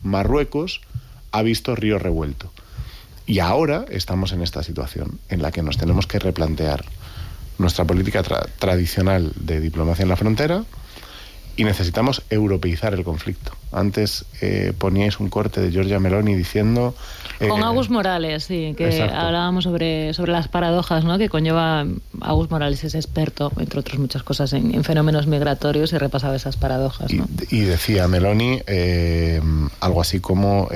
Marruecos ha visto río revuelto. Y ahora estamos en esta situación en la que nos tenemos que replantear nuestra política tradicional de diplomacia en la frontera y necesitamos europeizar el conflicto. Antes poníais un corte de Giorgia Meloni diciendo... Con Agus Morales, sí, que exacto. Hablábamos sobre las paradojas, ¿no?, que conlleva. Agus Morales es experto, entre otras muchas cosas, en fenómenos migratorios, y repasaba esas paradojas, ¿no? Y decía Meloni algo así como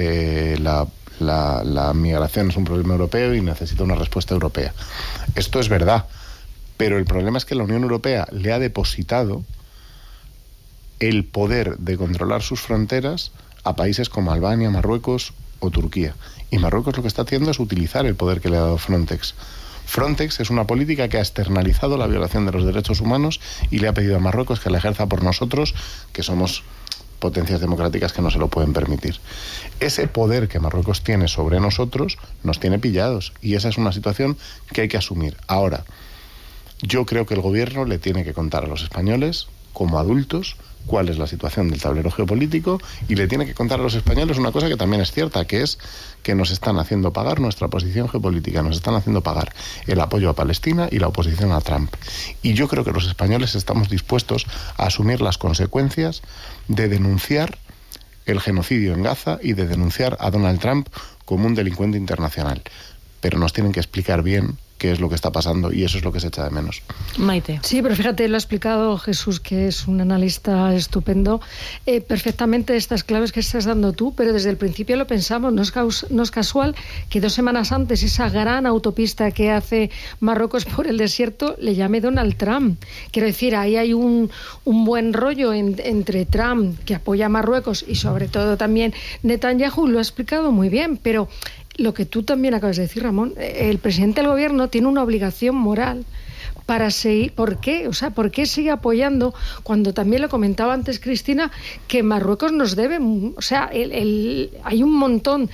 la migración es un problema europeo y necesita una respuesta europea. Esto es verdad, pero el problema es que la Unión Europea le ha depositado el poder de controlar sus fronteras a países como Albania, Marruecos o Turquía. Y Marruecos lo que está haciendo es utilizar el poder que le ha dado Frontex. Frontex es una política que ha externalizado la violación de los derechos humanos y le ha pedido a Marruecos que la ejerza por nosotros, que somos potencias democráticas que no se lo pueden permitir. Ese poder que Marruecos tiene sobre nosotros nos tiene pillados, y esa es una situación que hay que asumir. Ahora, yo creo que el gobierno le tiene que contar a los españoles, como adultos, cuál es la situación del tablero geopolítico, y le tiene que contar a los españoles una cosa que también es cierta, que es que nos están haciendo pagar nuestra posición geopolítica, nos están haciendo pagar el apoyo a Palestina y la oposición a Trump. Y yo creo que los españoles estamos dispuestos a asumir las consecuencias de denunciar el genocidio en Gaza y de denunciar a Donald Trump como un delincuente internacional. Pero nos tienen que explicar bien qué es lo que está pasando, y eso es lo que se echa de menos. Maite. Sí, pero fíjate, lo ha explicado Jesús, que es un analista estupendo, perfectamente estas claves que estás dando tú, pero desde el principio lo pensamos, no es casual que 2 semanas antes esa gran autopista que hace Marruecos por el desierto le llame Donald Trump. Quiero decir, ahí hay un buen rollo entre Trump, que apoya a Marruecos, y sobre todo también Netanyahu. Lo ha explicado muy bien, pero lo que tú también acabas de decir, Ramón, el presidente del gobierno tiene una obligación moral para seguir. ¿Por qué? O sea, ¿por qué sigue apoyando cuando también lo comentaba antes Cristina, que Marruecos nos debe? O sea, hay un montón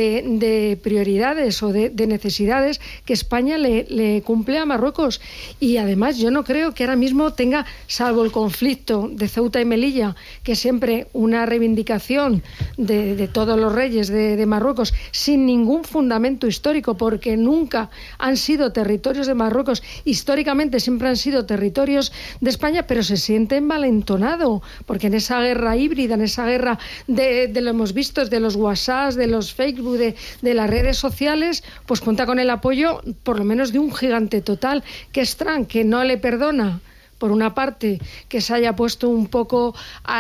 de prioridades o de necesidades que España le cumple a Marruecos, y además yo no creo que ahora mismo tenga, salvo el conflicto de Ceuta y Melilla, que es siempre una reivindicación de todos los reyes de Marruecos, sin ningún fundamento histórico, porque nunca han sido territorios de Marruecos, históricamente siempre han sido territorios de España, pero se siente envalentonado, porque en esa guerra híbrida, en esa guerra de lo hemos visto, de los WhatsApp, de los Facebook, de las redes sociales, pues cuenta con el apoyo por lo menos de un gigante total, que es Trump, que no le perdona, por una parte, que se haya puesto un poco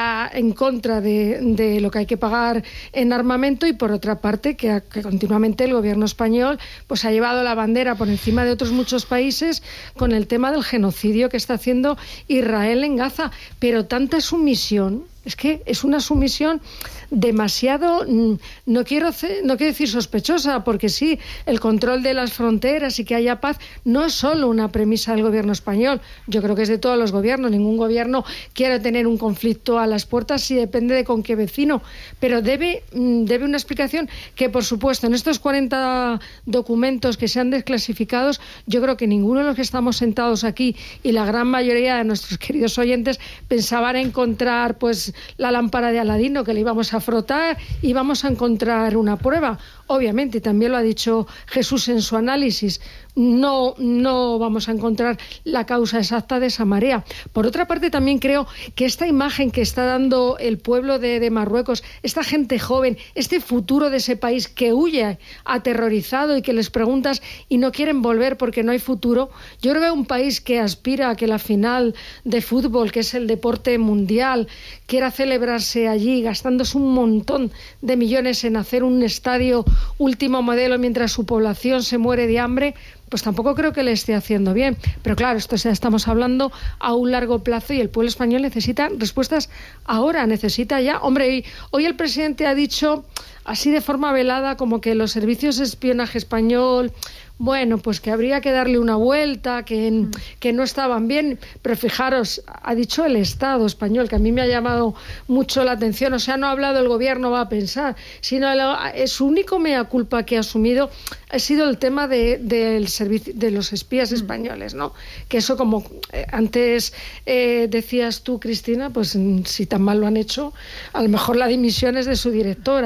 en contra de lo que hay que pagar en armamento, y por otra parte que continuamente el gobierno español pues ha llevado la bandera por encima de otros muchos países con el tema del genocidio que está haciendo Israel en Gaza. Pero tanta sumisión, es que es una sumisión demasiado, no quiero decir sospechosa, porque sí, el control de las fronteras y que haya paz no es solo una premisa del gobierno español. Yo creo que es de todos los gobiernos. Ningún gobierno quiere tener un conflicto a las puertas, si depende de con qué vecino, pero debe una explicación que, por supuesto, en estos 40 documentos que se han desclasificado, yo creo que ninguno de los que estamos sentados aquí y la gran mayoría de nuestros queridos oyentes pensaban encontrar pues la lámpara de Aladino que le íbamos a frotar y vamos a encontrar una prueba. Obviamente, también lo ha dicho Jesús en su análisis, no vamos a encontrar la causa exacta de esa marea. Por otra parte, también creo que esta imagen que está dando el pueblo de Marruecos, esta gente joven, este futuro de ese país que huye aterrorizado y que les preguntas y no quieren volver porque no hay futuro, yo creo que un país que aspira a que la final de fútbol, que es el deporte mundial, quiera celebrarse allí gastándose un montón de millones en hacer un estadio último modelo mientras su población se muere de hambre, pues tampoco creo que le esté haciendo bien. Pero claro, esto ya estamos hablando a un largo plazo, y el pueblo español necesita respuestas ahora, necesita ya. Hombre, hoy el presidente ha dicho así de forma velada como que los servicios de espionaje español, bueno, pues que habría que darle una vuelta, que no estaban bien, pero fijaros, ha dicho el Estado español, que a mí me ha llamado mucho la atención. O sea, no ha hablado el gobierno, va a pensar, sino su único mea culpa que ha asumido ha sido el tema del servicio de los espías españoles, ¿no? Que eso, como antes decías tú, Cristina, pues si tan mal lo han hecho, a lo mejor la dimisión es de su directora.